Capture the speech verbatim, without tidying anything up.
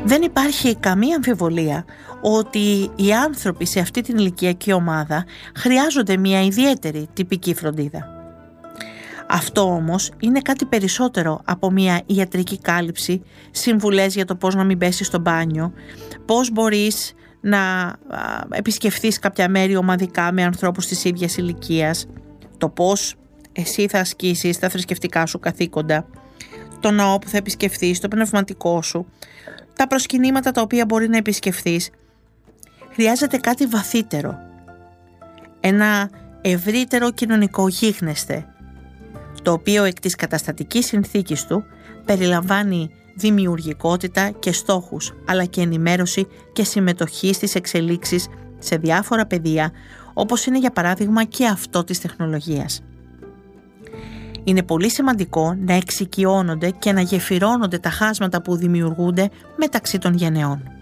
Δεν υπάρχει καμία αμφιβολία ότι οι άνθρωποι σε αυτή την ηλικιακή ομάδα χρειάζονται μια ιδιαίτερη τυπική φροντίδα. Αυτό όμως είναι κάτι περισσότερο από μια ιατρική κάλυψη, συμβουλές για το πώς να μην πέσεις στο μπάνιο, πώς μπορείς να επισκεφθείς κάποια μέρη ομαδικά με ανθρώπους της ίδιας ηλικίας, το πώς εσύ θα ασκήσεις τα θρησκευτικά σου καθήκοντα, το ναό που θα επισκεφθείς, το πνευματικό σου, τα προσκυνήματα τα οποία μπορεί να επισκεφθείς. Χρειάζεται κάτι βαθύτερο, ένα ευρύτερο κοινωνικό γίγνεσθε, το οποίο εκ της καταστατικής συνθήκης του περιλαμβάνει δημιουργικότητα και στόχους, αλλά και ενημέρωση και συμμετοχή στις εξελίξεις σε διάφορα πεδία, όπως είναι για παράδειγμα και αυτό της τεχνολογίας. Είναι πολύ σημαντικό να εξοικειώνονται και να γεφυρώνονται τα χάσματα που δημιουργούνται μεταξύ των γενεών.